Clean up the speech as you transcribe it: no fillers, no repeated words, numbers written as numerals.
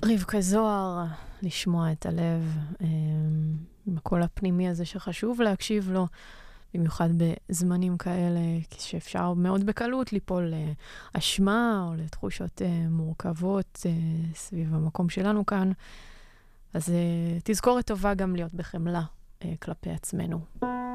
רבקה זוהר, לשמוע את הלב, עם הקול הפנימי הזה שחשוב להקשיב לו, במיוחד בזמנים כאלה, שאפשר מאוד בקלות ליפול לאשמה או לתחושות מורכבות סביב המקום שלנו כאן. אז תזכורת טובה גם להיות בחמלה כלפי עצמנו.